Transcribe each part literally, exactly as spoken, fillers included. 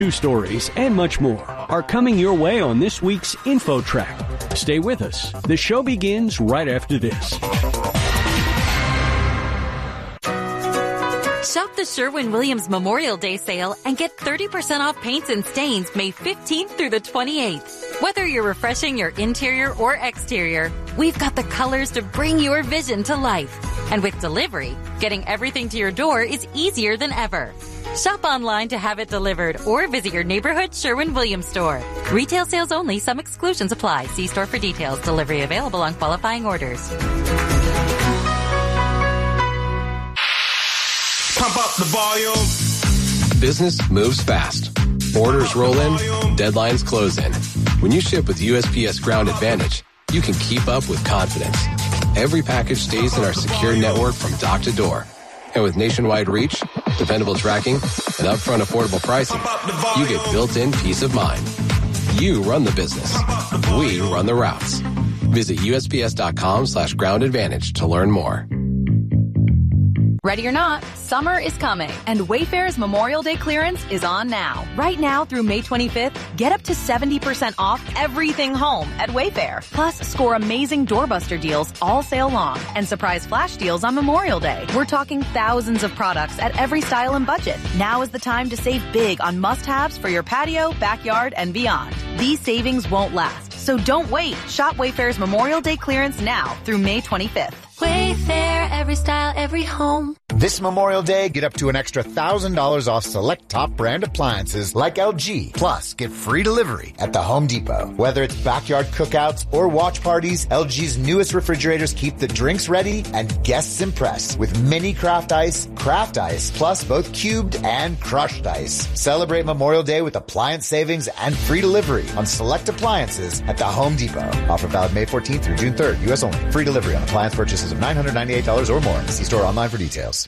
News stories and much more are coming your way on this week's InfoTrack. Stay with us. The show begins right after this. Shop the Sherwin-Williams Memorial Day sale and get thirty percent off paints and stains May fifteenth through the twenty-eighth. Whether you're refreshing your interior or exterior, we've got the colors to bring your vision to life. And with delivery, getting everything to your door is easier than ever. Shop online to have it delivered or visit your neighborhood Sherwin-Williams store. Retail sales only. Some exclusions apply. See store for details. Delivery available on qualifying orders. Pump up the volume. Business moves fast. Orders roll in, deadlines close in. When you ship with U S P S Ground Advantage, you can keep up with confidence. Every package stays in our secure network from dock to door. And with nationwide reach, dependable tracking, and upfront affordable pricing, you get built-in peace of mind. You run the business. We run the routes. Visit USPS.com slash ground advantage to learn more. Ready or not, summer is coming, and Wayfair's Memorial Day clearance is on now. Right now through May twenty-fifth, get up to seventy percent off everything home at Wayfair. Plus, score amazing doorbuster deals all sale long and surprise flash deals on Memorial Day. We're talking thousands of products at every style and budget. Now is the time to save big on must-haves for your patio, backyard, and beyond. These savings won't last, so don't wait. Shop Wayfair's Memorial Day clearance now through May twenty-fifth. Wayfair, every style, every home. This Memorial Day, get up to an extra one thousand dollars off select top brand appliances like L G. Plus, get free delivery at the Home Depot. Whether it's backyard cookouts or watch parties, L G's newest refrigerators keep the drinks ready and guests impressed with mini craft ice, craft ice, plus both cubed and crushed ice. Celebrate Memorial Day with appliance savings and free delivery on select appliances at the Home Depot. Offer valid May fourteenth through June third. U S only. Free delivery on appliance purchases of nine hundred ninety-eight dollars or more. See store online for details.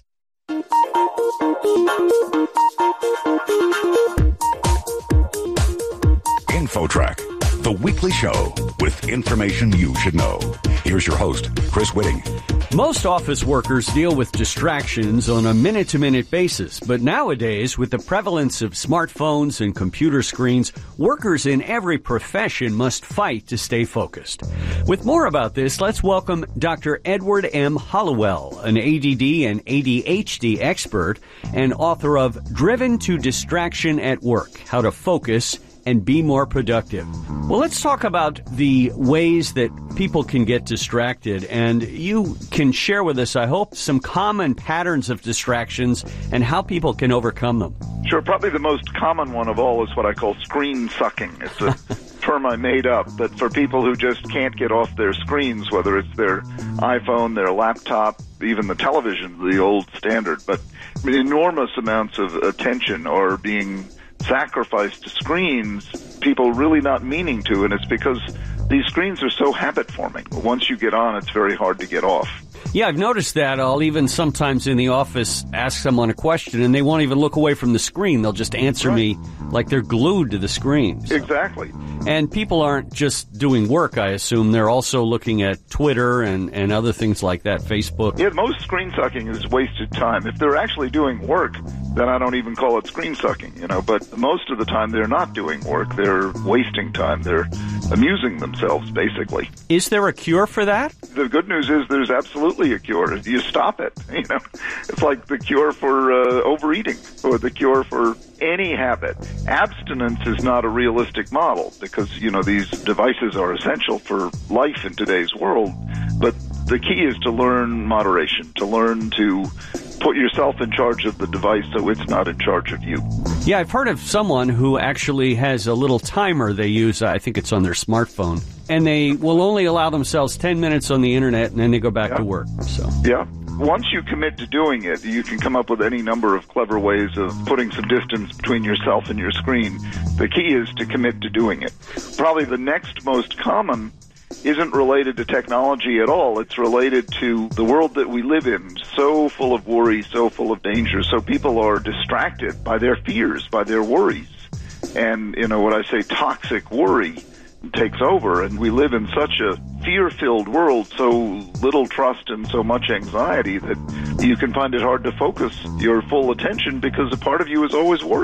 InfoTrack, the weekly show with information you should know. Here's your host, Chris Whitting. Most office workers deal with distractions on a minute-to-minute basis, but nowadays, with the prevalence of smartphones and computer screens, workers in every profession must fight to stay focused. With more about this, let's welcome Doctor Edward M. Hallowell, an A D D and A D H D expert and author of Driven to Distraction at Work, How to Focus and Be More Productive. Well, let's talk about the ways that people can get distracted, and you can share with us, I hope, some common patterns of distractions and how people can overcome them. Sure. Probably the most common one of all is what I call screen sucking. It's a term I made up, but for people who just can't get off their screens, whether it's their iPhone, their laptop, even the television, the old standard, but enormous amounts of attention are being sacrificed to screens, people really not meaning to, and it's because these screens are so habit-forming. Once you get on, it's very hard to get off. Yeah, I've noticed that. I'll even sometimes in the office ask someone a question, and they won't even look away from the screen. They'll just answer right. me like they're glued to the screen. So. Exactly. And people aren't just doing work, I assume. They're also looking at Twitter and, and other things like that, Facebook. Yeah, most screen sucking is wasted time. If they're actually doing work, then I don't even call it screen sucking, you know. But most of the time they're not doing work. They're wasting time. They're amusing themselves, basically. Is there a cure for that? The good news is there's absolutely a cure. You stop it. You know, it's like the cure for uh, overeating or the cure for any habit. Abstinence is not a realistic model because, you know, these devices are essential for life in today's world. But the key is to learn moderation, to learn to put yourself in charge of the device so it's not in charge of you. Yeah, I've heard of someone who actually has a little timer they use. I think it's on their smartphone. And they will only allow themselves ten minutes on the internet, and then they go back yeah. to work. So yeah. Once you commit to doing it, you can come up with any number of clever ways of putting some distance between yourself and your screen. The key is to commit to doing it. Probably the next most common isn't related to technology at all. It's related to the world that we live in, so full of worry, so full of danger. So people are distracted by their fears, by their worries. And, you know, what I say, toxic worry takes over, and we live in such a fear-filled world, so little trust and so much anxiety that you can find it hard to focus your full attention because a part of you is always worried.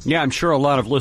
Yeah, I'm sure a lot of listeners